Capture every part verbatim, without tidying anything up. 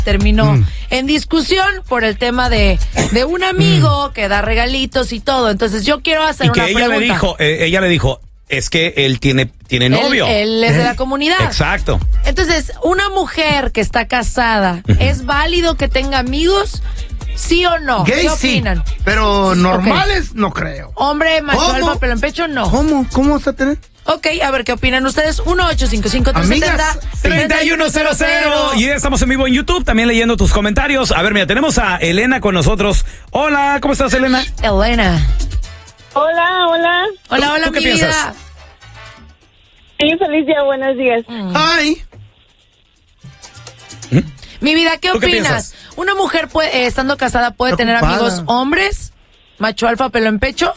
terminó Mm. en discusión por el tema de, de un amigo Mm. que da regalitos y todo. Entonces yo quiero hacer Y una que ella pregunta. le dijo, eh, ella le dijo, es que él tiene, tiene Él- novio. Él, es de la comunidad. Exacto. Entonces, una mujer que está casada, ¿es válido que tenga amigos? ¿Sí o no? Gay ¿Qué sí, opinan? pero Sí, normales no creo. Hombre, macho, ¿Cómo? alfa, pelo en pecho, no. ¿Cómo? ¿Cómo vas a tener? Ok, a ver, ¿qué opinan ustedes? uno ocho cinco cinco tres siete Amigas, cero treinta y uno cero cero. Y estamos en vivo en YouTube, también leyendo tus comentarios. A ver, mira, tenemos a Elena con nosotros. Hola, ¿cómo estás, Elena? Elena. Hola, hola. Hola, ¿Tú- hola, tú qué mi piensas? vida. Sí, feliz día, buenos días. Ay, Mi vida, ¿qué ¿Tú qué opinas? piensas? ¿Una mujer puede, eh, estando casada puede Está tener ocupada. amigos hombres? ¿Macho alfa, pelo en pecho?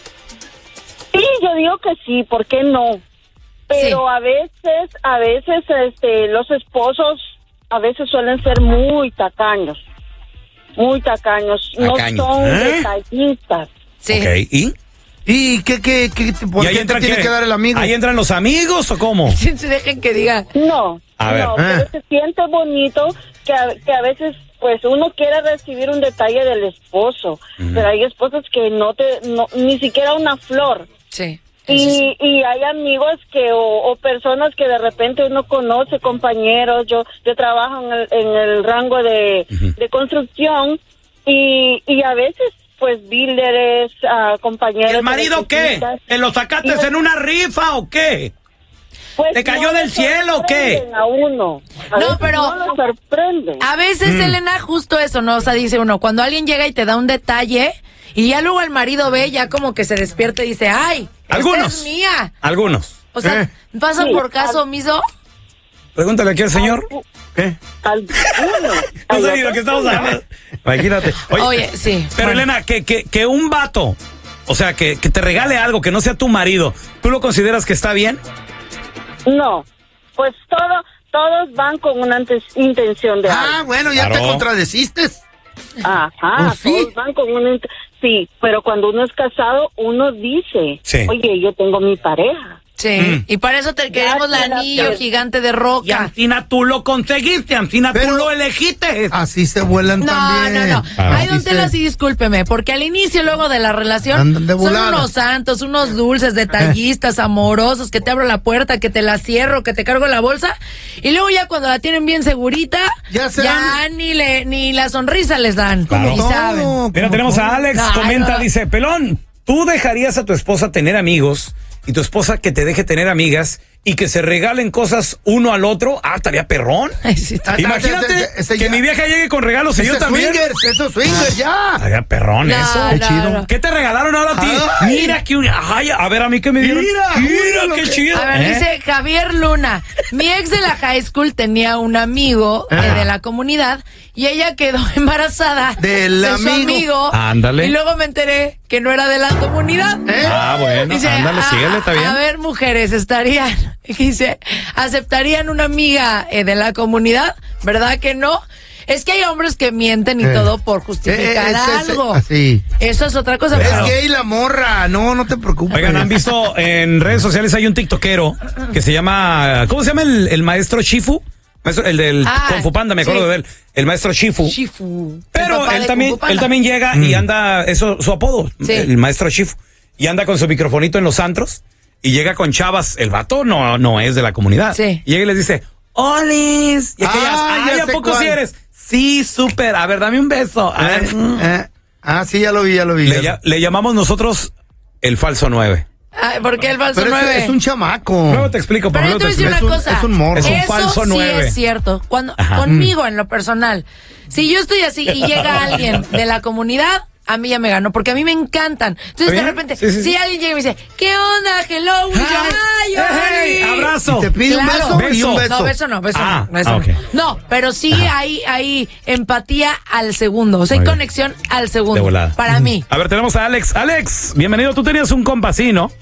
Sí, yo digo que sí, ¿por qué no? Pero Sí. a veces, a veces, este, los esposos a veces suelen ser muy tacaños, muy tacaños, Tacaños, no son ¿eh? detallistas. Sí. Ok, ¿y? ¿y qué, qué, qué, por ¿Y ahí qué te entra tiene qué? que dar el amigo? ¿Ahí entran los amigos o cómo? Sí, sí, dejen que diga. No, A ver. no, Ah. pero se siente bonito que a, que a veces, pues, uno quiere recibir un detalle del esposo, pero hay esposos que no te, no, ni siquiera una flor. Sí. eso sí. Y, y hay amigos que o, o personas que de repente uno conoce, compañeros. Yo yo trabajo en el, en el rango de, de construcción y, y a veces pues builders, uh, ¿Y compañeros. el marido de qué? oficinas. ¿Te lo sacaste Y- en una rifa o qué? Pues, ¿Te cayó no del lo cielo o qué? sorprenden A uno. A No, veces pero- no lo sorprenden. A veces, Elena, justo eso, ¿no? O sea, dice uno, cuando alguien llega y te da un detalle, y ya luego el marido ve, ya como que se despierta y dice, ¡ay! esta Algunos. es mía. Algunos. O sea, Eh. ¿pasa Sí, por caso al- omiso? Pregúntale aquí al señor. ¿Qué? Al- uno. No Hay sé ni lo otros que estamos no. hablando. Imagínate. Oye, sí. Pero bueno. Elena, que, que, que un vato, o sea, que, que te regale algo que no sea tu marido, ¿tú lo consideras que está bien? No, pues todo, todos van con una antes- intención de Ah, algo. bueno, ya Claro. te contradeciste. Ajá, Pues sí. todos van con una int- sí, pero cuando uno es casado, uno dice, Sí. oye, yo tengo mi pareja. Sí, Mm. y para eso te queremos el Ya, ya, anillo ya. gigante de Y roca. Ancina tú lo conseguiste, Ancina tú Pero- lo elegiste. Así se vuelan No, también. no, no. Ah. Ay, don Así Tela, se- sí, discúlpeme, porque al inicio luego de la relación Andan de son volada. unos santos, unos dulces, detallistas, amorosos, que te abro la puerta, que te la cierro, que te cargo la bolsa, y luego ya cuando la tienen bien segurita, Ya ya, se dan- ni le ni la sonrisa les dan. Claro. Y Todo, saben. Mira, como tenemos todo. a Alex, No, comenta, no. dice, Pelón, ¿tú dejarías a tu esposa tener amigos y tu esposa que te deje tener amigas y que se regalen cosas uno al otro? Ah, estaría perrón. Ay, sí, está- Ah, Imagínate ese- ese que ya- mi vieja llegue con regalos y Ese yo también. swingers, eso swingers, ya. Estaría perrón No, eso. no, Qué chido. no. ¿Qué te regalaron ahora a ti? Ay. Mira que un... Ay, a ver, a mí que me dieron. Mira, mira mira lo qué que- chido. A ver, ¿Eh? dice Javier Luna, mi ex de la high school tenía un amigo eh, Ah. de la comunidad y ella quedó embarazada Del de su amigo. amigo. Ándale. Y luego me enteré que no era de la comunidad. ¿Eh? Ah, bueno, Dice, ándale, a- síguele, está bien. A ver, mujeres, estarían, dice, ¿aceptarían una amiga eh, de la comunidad? ¿Verdad que no? Es que hay hombres que mienten y Eh. todo por justificar Eh, ese- ese- algo. así. Eso es otra cosa. Es pero- gay la morra, no, no te preocupes. Oigan, ¿han visto en redes sociales hay un tiktokero que se llama, ¿cómo se llama el, el maestro Shifu? Maestro- el del Ah, Kung Fu Panda, me acuerdo sí. de él. El maestro Shifu. Shifu. El Pero papá él de también, Kung Fu Panda. él también llega y anda, eso su apodo, Sí. el maestro Shifu. Y anda con su microfonito en los antros y llega con chavas. El vato no, no es de la comunidad. Sí. Y llega y les dice, ¡Olis! Y aquellas, Ah, ¡ay, ya a sé poco cuál. si eres! Sí, súper. A ver, dame un beso. A ver, Eh, mm. eh. Ah, sí, ya lo vi, ya lo vi. le, lla- le llamamos nosotros el falso nueve. Ay, ¿por qué el falso Pero nueve? es, es un chamaco. Luego te explico, por Pero yo luego te te voy a decir explico. una Es un- cosa. es un morro. Es un Eso falso sí nueve. es cierto. Cuando, Ajá. conmigo, en lo personal, si yo estoy así y llega alguien de la comunidad, a mí ya me ganó, porque a mí me encantan. Entonces, de ¿Está bien? repente, Sí, sí, sí. si alguien llega y me dice, ¿qué onda? Hello, y yo, ¡ay, ¡Hey! Oli". ¡Abrazo! Y te pide un Claro. beso, y un Beso. beso. No, beso no, beso Ah, no. Beso ah, no. ok. No, pero sí hay, hay empatía al segundo. O sea, hay Muy bien. conexión al segundo. De volada. Para mí. A ver, tenemos a Alex. Alex, bienvenido. Tú tenías un compa, ¿sí, no?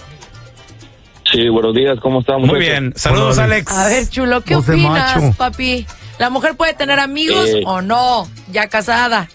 Sí, buenos días, ¿cómo estamos? Muy bien. Saludos, Hola, Alex. A ver, chulo, ¿qué Voz de opinas, macho. papi? ¿La mujer puede tener amigos Eh. o no? Ya casada.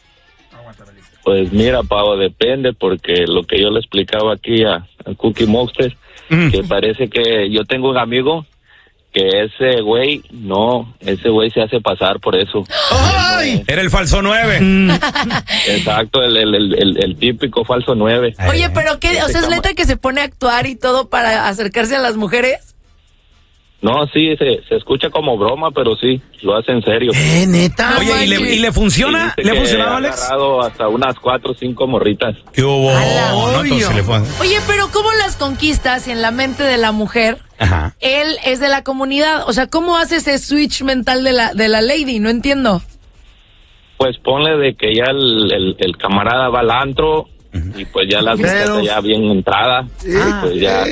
Pues mira, Pavo, depende, porque lo que yo le explicaba aquí a, a Cookie Monster, Mm. que parece que yo tengo un amigo que ese güey, no, ese güey se hace pasar por eso. ¡Ay! Era el falso nueve. Exacto, el, el, el, el, el típico falso nueve. Oye, pero qué, o sea, es neta que se pone a actuar y todo para acercarse a las mujeres. No, sí, se, se escucha como broma, pero sí, lo hace en serio. ¿Eh, neta? Oye, ¿y le, y le funciona? Sí, ¿Le ha que funcionado, ha Alex? agarrado hasta unas cuatro o cinco morritas. ¿Qué hubo? Ala. No, entonces le fue. Oye, pero ¿cómo las conquistas en la mente de la mujer? Ajá. Él es de la comunidad. O sea, ¿cómo hace ese switch mental de la, de la lady? No entiendo. Pues ponle de que ya el, el, el camarada va al antro y pues ya la Pero- muchacha ya bien entrada, y pues ya,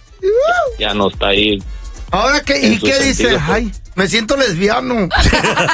ya no está ahí. ¿Ahora qué? En ¿Y su qué dice? sentido, pues. Ay, me siento lesbiano.